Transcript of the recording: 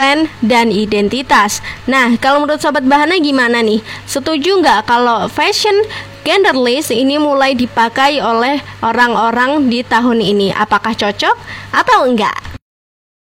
tren, dan identitas. Nah, kalau menurut Sobat Bahana gimana nih? Setuju nggak kalau fashion genderless ini mulai dipakai oleh orang-orang di tahun ini? Apakah cocok atau enggak?